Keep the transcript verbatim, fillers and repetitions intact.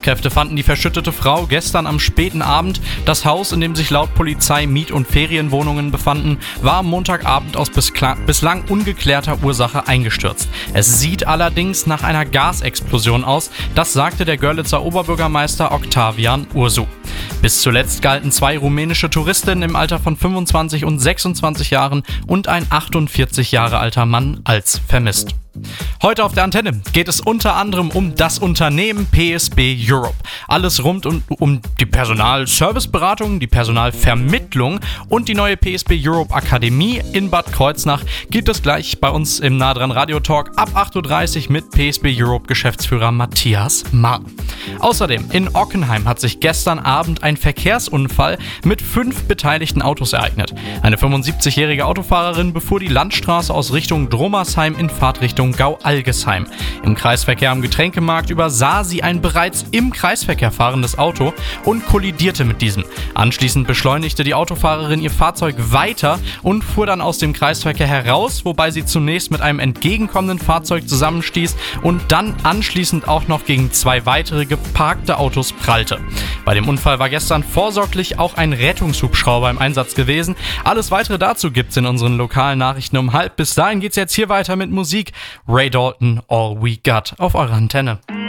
Rettungskräfte fanden die verschüttete Frau gestern am späten Abend. Das Haus, in dem sich laut Polizei Miet- und Ferienwohnungen befanden, war am Montagabend aus bislang ungeklärter Ursache eingestürzt. Es sieht allerdings nach einer Gasexplosion aus, das sagte der Görlitzer Oberbürgermeister Octavian Ursu. Bis zuletzt galten zwei rumänische Touristinnen im Alter von fünfundzwanzig und sechsundzwanzig Jahren und ein achtundvierzig Jahre alter Mann als vermisst. Heute auf der Antenne geht es unter anderem um das Unternehmen P S B Europe. Alles rund um, um die Personalserviceberatung, die Personalvermittlung und die neue P S B Europe Akademie in Bad Kreuznach gibt es gleich bei uns im Nah dran Radio Talk ab acht Uhr dreißig mit P S B Europe Geschäftsführer Matthias Mahr. Außerdem in Ockenheim hat sich gestern Abend ein Verkehrsunfall mit fünf beteiligten Autos ereignet. Eine fünfundsiebzigjährige Autofahrerin befuhr die Landstraße aus Richtung Dromersheim in Fahrtrichtung Gau-Algesheim. Im Kreisverkehr am Getränkemarkt übersah sie ein bereits im Kreisverkehr fahrendes Auto und kollidierte mit diesem. Anschließend beschleunigte die Autofahrerin ihr Fahrzeug weiter und fuhr dann aus dem Kreisverkehr heraus, wobei sie zunächst mit einem entgegenkommenden Fahrzeug zusammenstieß und dann anschließend auch noch gegen zwei weitere geparkte Autos prallte. Bei dem Unfall war gestern vorsorglich auch ein Rettungshubschrauber im Einsatz gewesen. Alles weitere dazu gibt's in unseren lokalen Nachrichten um halb. Bis dahin geht's jetzt hier weiter mit Musik. Ray Dalton, All We Got auf eurer Antenne.